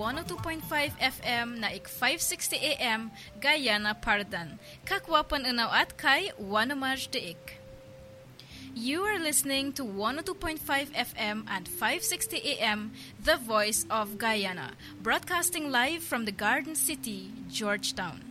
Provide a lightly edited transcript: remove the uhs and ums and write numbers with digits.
102.5 FM na ik 560 AM Guyana Pardan. Kakwapan unaw at kay Wanamaj Deik. You are listening to 102.5 FM and 560 AM, The Voice of Guyana, broadcasting live from the Garden City, Georgetown.